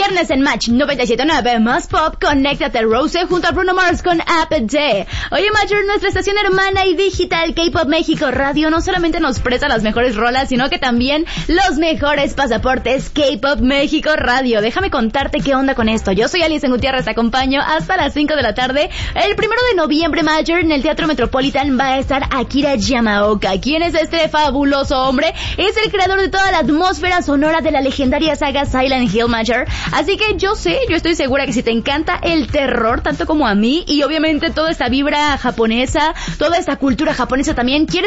viernes en Match 97.9 más pop, conéctate Rose junto a Bruno Mars con APT. Oye, Major, nuestra estación hermana y digital K-Pop México Radio no solamente nos presta las mejores rolas, sino que también los mejores pasaportes K-Pop México Radio. Déjame contarte qué onda con esto. Yo soy Alison Gutiérrez, te acompaño hasta las 5 de la tarde. El 1 de noviembre, Major, en el Teatro Metropolitan va a estar Akira Yamaoka. ¿Quién es este fabuloso hombre? Es el creador de toda la atmósfera sonora de la legendaria saga Silent Hill, Major. Así que yo estoy segura que si te encanta el terror tanto como a mí, y obviamente toda esta vibra japonesa, toda esta cultura japonesa también, quieres